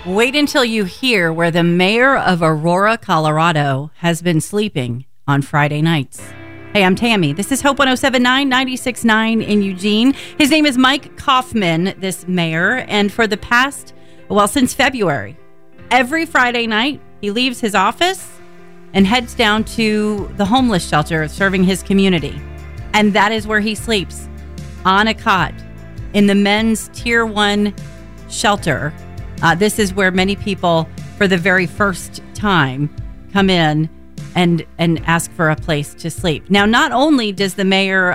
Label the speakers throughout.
Speaker 1: Wait until you hear where the mayor of Aurora, Colorado, has been sleeping on Friday nights. Hey, I'm Tammy. This is Hope 107.9, 96.9 in Eugene. His name is Mike Kaufman, this mayor. And for the past, since February, every Friday night, he leaves his office and heads down to the homeless shelter serving his community. And that is where he sleeps, on a cot in the men's Tier 1 shelter. This is where many people, for the very first time, come in and ask for a place to sleep. Now, not only is he the mayor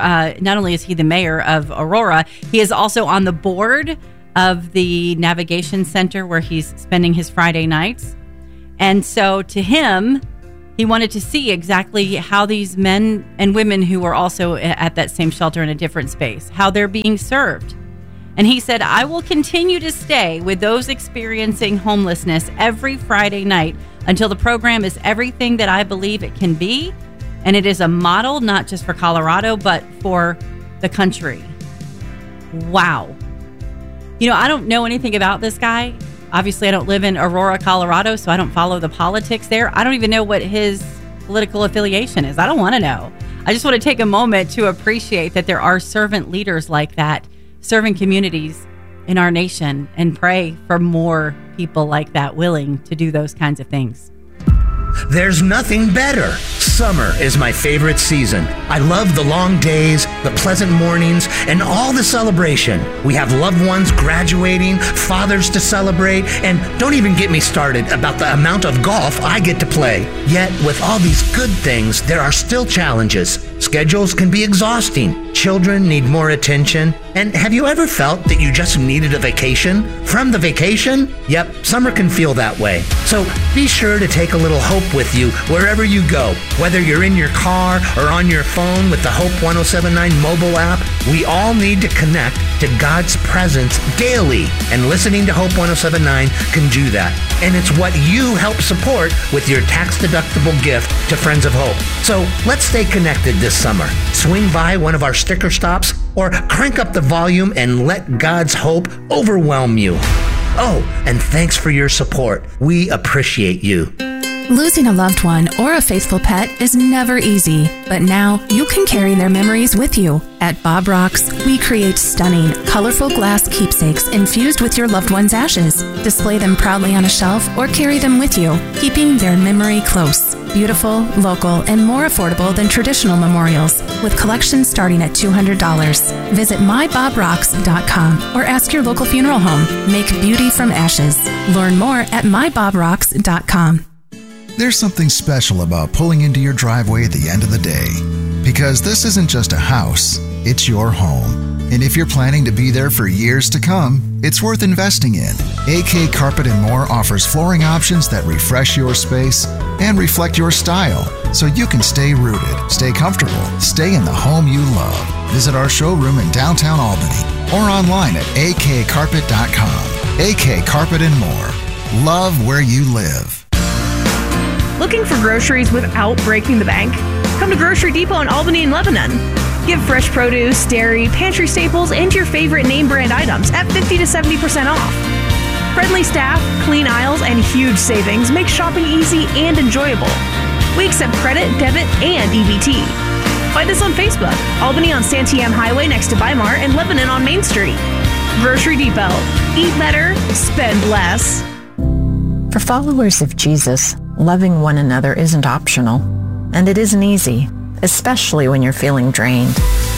Speaker 1: of Aurora, he is also on the board of the Navigation Center where he's spending his Friday nights. And so to him, he wanted to see exactly how these men and women who are also at that same shelter in a different space, how they're being served. And he said, I will continue to stay with those experiencing homelessness every Friday night until the program is everything that I believe it can be. And it is a model, not just for Colorado, but for the country. Wow. You know, I don't know anything about this guy. Obviously, I don't live in Aurora, Colorado, so I don't follow the politics there. I don't even know what his political affiliation is. I don't want to know. I just want to take a moment to appreciate that there are servant leaders like that serving communities in our nation, and pray for more people like that willing to do those kinds of things.
Speaker 2: There's nothing better. Summer is my favorite season. I love the long days, the pleasant mornings, and all the celebration. We have loved ones graduating, fathers to celebrate, and don't even get me started about the amount of golf I get to play. Yet, with all these good things, there are still challenges. Schedules can be exhausting. Children need more attention. And have you ever felt that you just needed a vacation from the vacation? Yep, summer can feel that way. So be sure to take a little hope with you wherever you go. Whether you're in your car or on your phone with the Hope 107.9 mobile app, we all need to connect to God's presence daily. And listening to Hope 107.9 can do that. And it's what you help support with your tax-deductible gift to Friends of Hope. So let's stay connected this summer. Swing by one of our sticker stops or crank up the volume and let God's hope overwhelm you. Oh, and thanks for your support. We appreciate you.
Speaker 3: Losing a loved one or a faithful pet is never easy, but now you can carry their memories with you. At Bob Rocks, we create stunning, colorful glass keepsakes infused with your loved one's ashes. Display them proudly on a shelf or carry them with you, keeping their memory close. Beautiful, local, and more affordable than traditional memorials, with collections starting at $200. Visit mybobrocks.com or ask your local funeral home. Make beauty from ashes. Learn more at mybobrocks.com.
Speaker 4: There's something special about pulling into your driveway at the end of the day. Because this isn't just a house, it's your home. And if you're planning to be there for years to come, it's worth investing in. AK Carpet & More offers flooring options that refresh your space and reflect your style, so you can stay rooted, stay comfortable, stay in the home you love. Visit our showroom in downtown Albany or online at akcarpet.com. AK Carpet & More. Love where you live.
Speaker 5: Looking for groceries without breaking the bank? Come to Grocery Depot in Albany and Lebanon. Get fresh produce, dairy, pantry staples, and your favorite name brand items at 50 to 70% off. Friendly staff, clean aisles, and huge savings make shopping easy and enjoyable. We accept credit, debit, and EBT. Find us on Facebook, Albany on Santiam Highway next to Weimar, and Lebanon on Main Street. Grocery Depot. Eat better, spend less.
Speaker 6: For followers of Jesus, loving one another isn't optional, and it isn't easy, especially when you're feeling drained.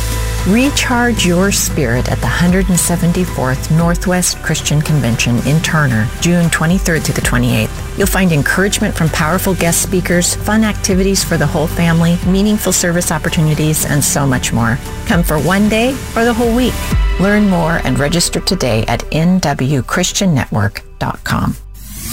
Speaker 6: Recharge your spirit at the 174th Northwest Christian Convention in Turner, June 23rd through the 28th. You'll find encouragement from powerful guest speakers, fun activities for the whole family, meaningful service opportunities, and so much more. Come for one day or the whole week. Learn more and register today at nwchristiannetwork.com.